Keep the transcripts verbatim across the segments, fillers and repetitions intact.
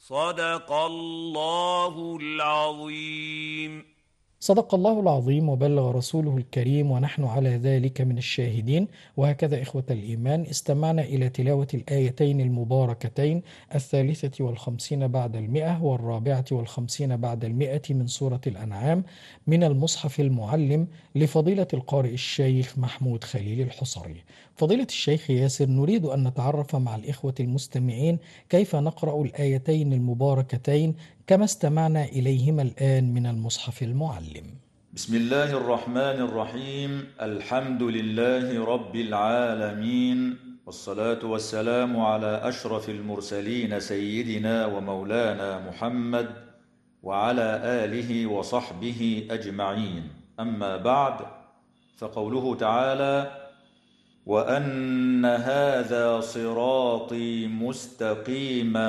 صدق الله العظيم. صدق الله العظيم وبلغ رسوله الكريم ونحن على ذلك من الشاهدين. وهكذا إخوة الإيمان، استمعنا إلى تلاوة الآيتين المباركتين الثالثة والخمسين بعد المئة والرابعة والخمسين بعد المئة من سورة الأنعام من المصحف المعلم لفضيلة القارئ الشيخ محمود خليل الحصري. فضيلة الشيخ ياسر، نريد أن نتعرف مع الإخوة المستمعين كيف نقرأ الآيتين المباركتين كما استمعنا إليهما الآن من المصحف المعلم. بسم الله الرحمن الرحيم. الحمد لله رب العالمين، والصلاة والسلام على أشرف المرسلين سيدنا ومولانا محمد وعلى آله وصحبه أجمعين. أما بعد، فقوله تعالى: وأن هذا صراطي مستقيما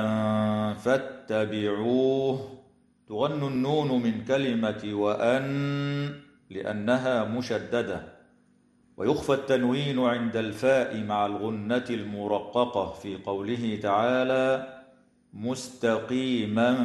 فاتبعوه. تغن النون من كلمة وأن لأنها مشددة، ويخفى التنوين عند الفاء مع الغنة المرققة في قوله تعالى: مستقيما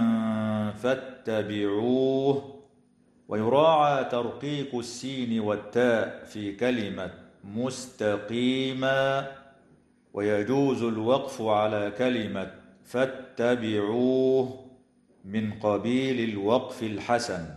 فاتبعوه. ويراعى ترقيق السين والتاء في كلمة مستقيما، ويجوز الوقف على كلمة فاتبعوه من قبيل الوقف الحسن.